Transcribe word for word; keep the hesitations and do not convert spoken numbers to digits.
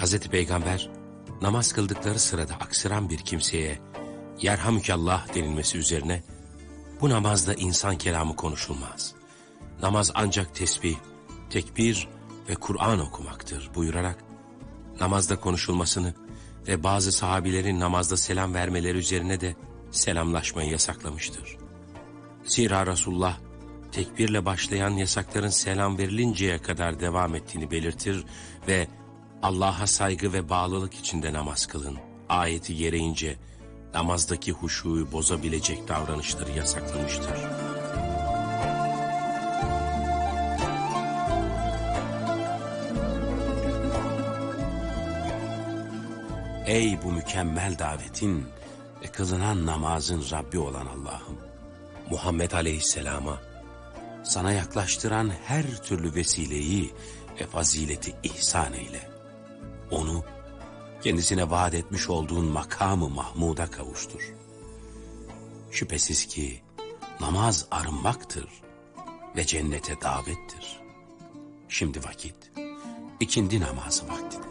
Hazreti Peygamber namaz kıldıkları sırada aksıran bir kimseye yerhamükallah denilmesi üzerine bu namazda insan kelamı konuşulmaz. Namaz ancak tesbih, tekbir ve Kur'an okumaktır buyurarak namazda konuşulmasını ve bazı sahabilerin namazda selam vermeleri üzerine de selamlaşmayı yasaklamıştır. Zira Resulullah tekbirle başlayan yasakların selam verilinceye kadar devam ettiğini belirtir ve Allah'a saygı ve bağlılık içinde namaz kılın ayeti gereğince namazdaki huşuyu bozabilecek davranışları yasaklamıştır. Ey bu mükemmel davetin ve kılınan namazın Rabbi olan Allah'ım! Muhammed Aleyhisselam'a sana yaklaştıran her türlü vesileyi ve fazileti ihsan eyle. Onu kendisine vaat etmiş olduğun makamı Mahmud'a kavuştur. Şüphesiz ki namaz arınmaktır ve cennete davettir. Şimdi vakit, ikindi namazı vaktidir.